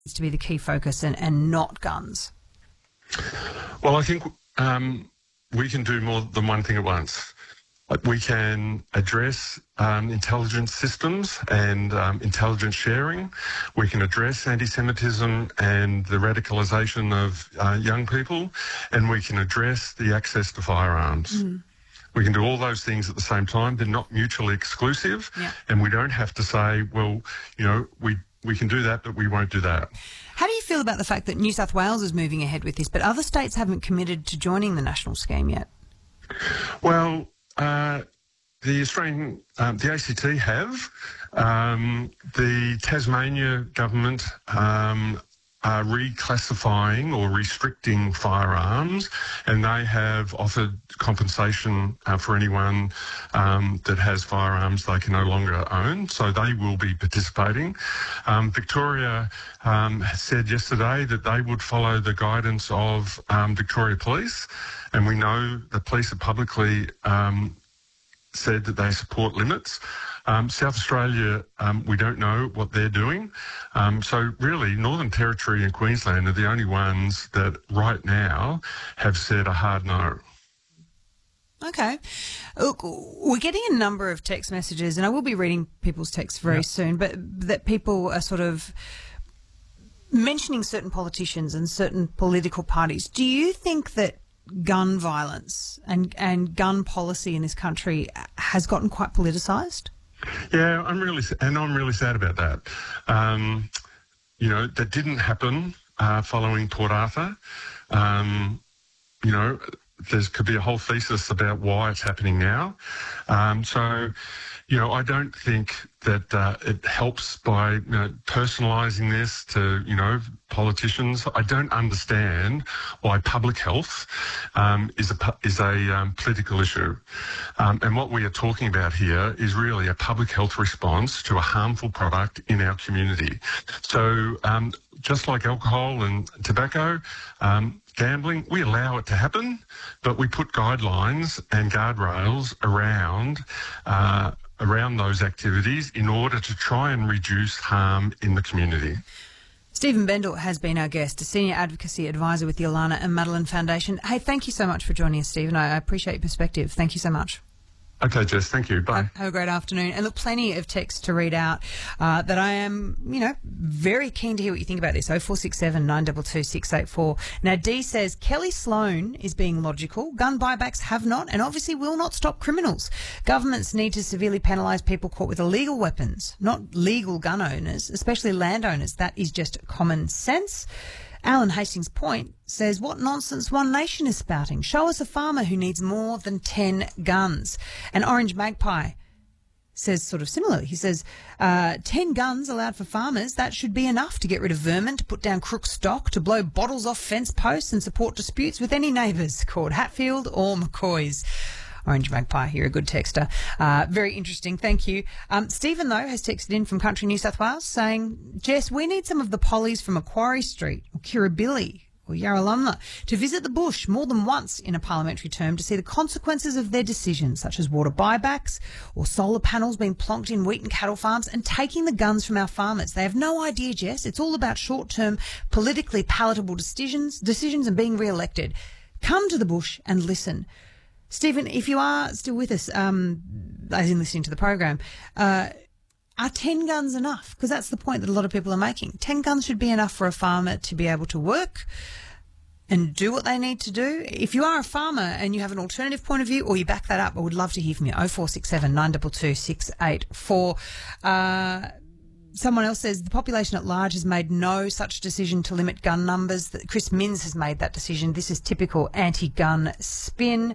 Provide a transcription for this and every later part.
to be the key focus and not guns? Well, I think we can do more than one thing at once. We can address intelligence systems and intelligence sharing. We can address anti-Semitism and the radicalisation of young people, and we can address the access to firearms. We can do all those things at the same time. They're not mutually exclusive, and we don't have to say, well, you know, we can do that, but we won't do that. How do you feel about the fact that New South Wales is moving ahead with this, but other states haven't committed to joining the national scheme yet? Well, the Australian, the ACT have. The Tasmania government are reclassifying or restricting firearms, and they have offered compensation for anyone that has firearms they can no longer own, so they will be participating. Victoria said yesterday that they would follow the guidance of Victoria Police, and we know the police have publicly said that they support limits. South Australia, we don't know what they're doing. So really, Northern Territory and Queensland are the only ones that right now have said a hard no. Okay. Look, we're getting a number of text messages, and I will be reading people's texts very soon, but that people are sort of mentioning certain politicians and certain political parties. Do you think that gun violence and gun policy in this country has gotten quite politicised? Yeah, I'm really sad about that. You know, that didn't happen following Port Arthur. You know, there could be a whole thesis about why it's happening now. So, you know, I don't think that it helps by personalising this to, politicians. I don't understand why public health is a political issue. And what we are talking about here is really a public health response to a harmful product in our community. So just like alcohol and tobacco, gambling, we allow it to happen, but we put guidelines and guardrails around those activities in order to try and reduce harm in the community. Stephen Bendel has been our guest, a Senior Advocacy Advisor with the Alana and Madeline Foundation. Hey, thank you so much for joining us, Stephen. I appreciate your perspective. Thank you so much. Okay, Jess, thank you. Bye. Have a great afternoon. And look, plenty of texts to read out that I am, very keen to hear what you think about this. 0467 922 684. Now, Dee says, Kelly Sloan is being logical. Gun buybacks have not and obviously will not stop criminals. Governments need to severely penalise people caught with illegal weapons, not legal gun owners, especially landowners. That is just common sense. Alan Hastings Point says, what nonsense One Nation is spouting. Show us a farmer who needs more than 10 guns. And Orange Magpie says sort of similarly. He says, 10 guns allowed for farmers, that should be enough to get rid of vermin, to put down crook stock, to blow bottles off fence posts and support disputes with any neighbours called Hatfield or McCoy's. Orange Magpie, you're a good texter. Very interesting, thank you. Stephen, though, has texted in from Country New South Wales saying, Jess, we need some of the pollies from Macquarie Street or Kirribilli or Yarralumla to visit the bush more than once in a parliamentary term to see the consequences of their decisions, such as water buybacks or solar panels being plonked in wheat and cattle farms and taking the guns from our farmers. They have no idea, Jess. It's all about short-term, politically palatable decisions and being re-elected. Come to the bush and listen. Stephen, if you are still with us, as in listening to the program, are 10 guns enough? Because that's the point that a lot of people are making. 10 guns should be enough for a farmer to be able to work and do what they need to do. If you are a farmer and you have an alternative point of view or you back that up, I would love to hear from you. 0467 922 684. Someone else says the population at large has made no such decision to limit gun numbers. Chris Minns has made that decision. This is typical anti-gun spin.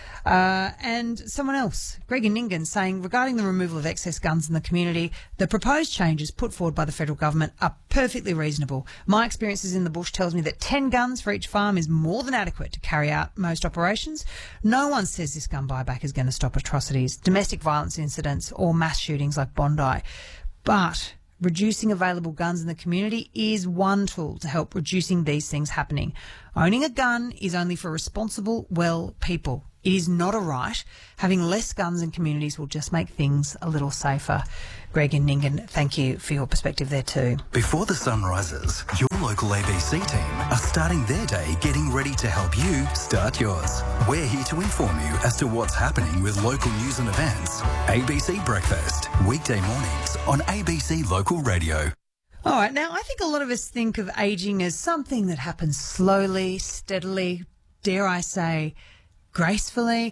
And someone else, Gregor Ningen, saying regarding the removal of excess guns in the community, the proposed changes put forward by the federal government are perfectly reasonable. My experiences in the bush tells me that 10 guns for each farm is more than adequate to carry out most operations. No one says this gun buyback is going to stop atrocities, domestic violence incidents or mass shootings like Bondi. But reducing available guns in the community is one tool to help reducing these things happening. Owning a gun is only for responsible, well people. It is not a right. Having less guns in communities will just make things a little safer. Greg and Ningen, thank you for your perspective there too. Before the sun rises, your local ABC team are starting their day getting ready to help you start yours. We're here to inform you as to what's happening with local news and events. ABC Breakfast, weekday mornings on ABC Local Radio. All right, now I think a lot of us think of ageing as something that happens slowly, steadily, dare I say, gracefully.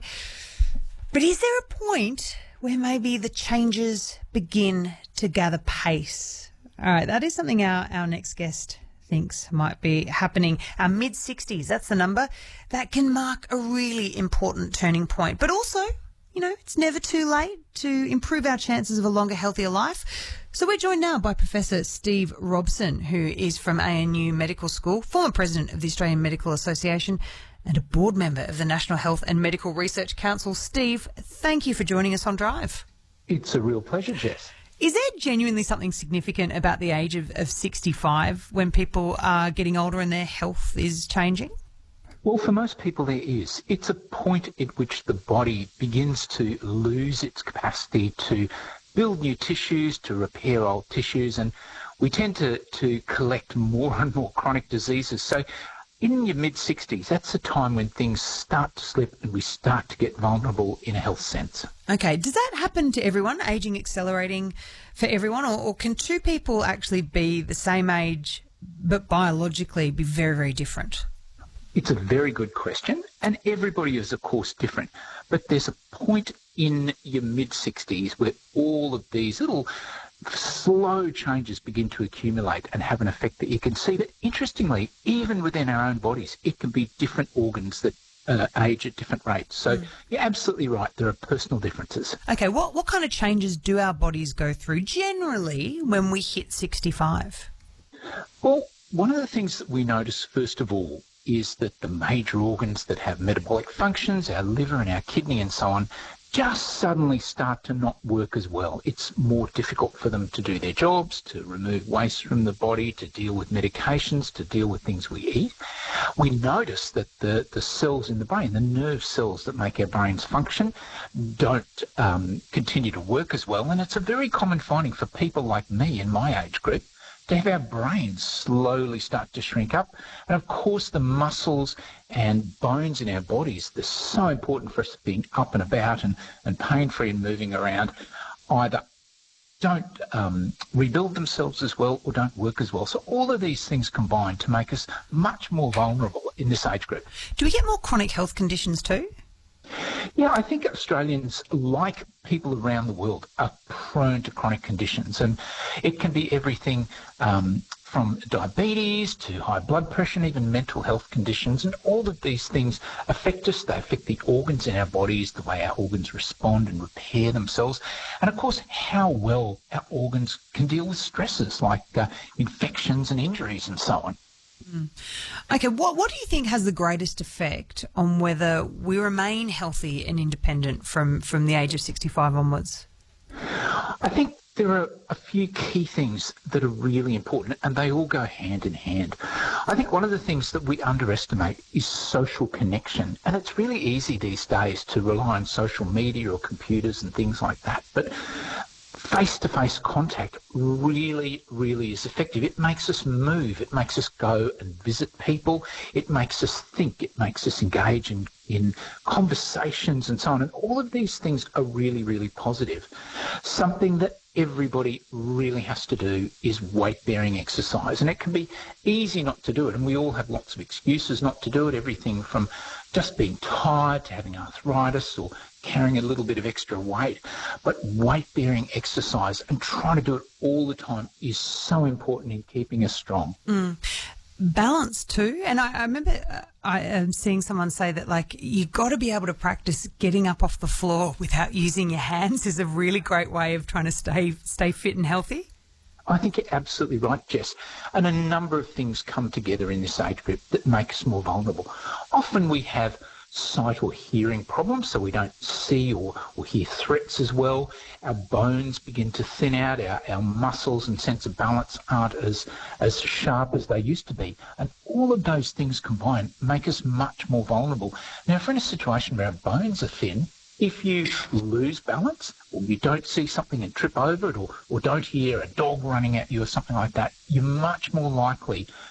But is there a point where maybe the changes begin to gather pace? All right, that is something our next guest thinks might be happening. Our mid-60s, that's the number. That can mark a really important turning point. But also, you know, it's never too late to improve our chances of a longer, healthier life. So we're joined now by Professor Steve Robson, who is from ANU Medical School, former president of the Australian Medical Association, and a board member of the National Health and Medical Research Council. Steve, thank you for joining us on Drive. It's a real pleasure, Jess. Is there genuinely something significant about the age of 65 when people are getting older and their health is changing? Well, for most people there is. It's a point at which the body begins to lose its capacity to build new tissues, to repair old tissues, and we tend to collect more and more chronic diseases. So in your mid-60s, that's a time when things start to slip and we start to get vulnerable in a health sense. Okay, does that happen to everyone, ageing accelerating for everyone, or can two people actually be the same age but biologically be very, very different? It's a very good question, and everybody is, of course, different. But there's a point in your mid-60s where all of these little slow changes begin to accumulate and have an effect that you can see. But interestingly, even within our own bodies, it can be different organs that age at different rates. So you're absolutely right. There are personal differences. Okay, what kind of changes do our bodies go through generally when we hit 65? Well, one of the things that we notice, first of all, is that the major organs that have metabolic functions, our liver and our kidney and so on, just suddenly start to not work as well. It's more difficult for them to do their jobs, to remove waste from the body, to deal with medications, to deal with things we eat. We notice that the cells in the brain, the nerve cells that make our brains function, don't continue to work as well. And it's a very common finding for people like me in my age group to have our brains slowly start to shrink up. And of course, the muscles and bones in our bodies, they're so important for us to be up and about and pain-free and moving around, either don't rebuild themselves as well or don't work as well. So all of these things combine to make us much more vulnerable in this age group. Do we get more chronic health conditions too? Yeah, I think Australians, like people around the world, are prone to chronic conditions, and it can be everything from diabetes to high blood pressure and even mental health conditions, and all of these things affect us. They affect the organs in our bodies, the way our organs respond and repair themselves, and of course how well our organs can deal with stresses like infections and injuries and so on. Okay, what do you think has the greatest effect on whether we remain healthy and independent from the age of 65 onwards? I think there are a few key things that are really important, and they all go hand in hand. I think one of the things that we underestimate is social connection, and it's really easy these days to rely on social media or computers and things like that, but face-to-face contact really, really is effective. It makes us move. It makes us go and visit people. It makes us think. It makes us engage in conversations and so on. And all of these things are really, really positive. Something that everybody really has to do is weight-bearing exercise. And it can be easy not to do it. And we all have lots of excuses not to do it, everything from just being tired to having arthritis or carrying a little bit of extra weight. But weight-bearing exercise and trying to do it all the time is so important in keeping us strong. Balance too. And I remember I am seeing someone say that, like, you've got to be able to practice getting up off the floor without using your hands is a really great way of trying to stay fit and healthy. I think you're absolutely right, Jess. And a number of things come together in this age group that make us more vulnerable. Often we have sight or hearing problems, so we don't see or hear threats as well. Our bones begin to thin out. Our muscles and sense of balance aren't as sharp as they used to be. And all of those things combined make us much more vulnerable. Now, if we're in a situation where our bones are thin, if you lose balance, or you don't see something and trip over it, or don't hear a dog running at you or something like that, you're much more likely